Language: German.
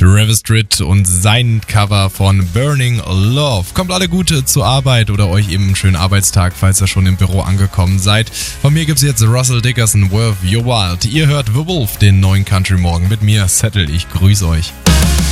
Travis Tritt und sein Cover von Burning Love. Kommt alle gut zur Arbeit oder euch eben einen schönen Arbeitstag, falls ihr schon im Büro angekommen seid. Von mir gibt's jetzt Russell Dickerson, Worth Your Wild. Ihr hört The Wolf, den neuen Country Morgen mit mir, Settle. Ich grüße euch.